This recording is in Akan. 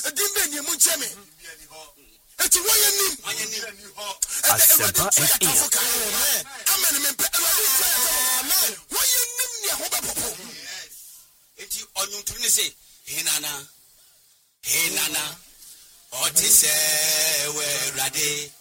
Edimbe ni mu ncheme. Eti wayenim. Asempa FM. Amen me pe. Amen. Wayenim ni ahoba popo. Eti onyuntu ni se hinana. Otise we rade.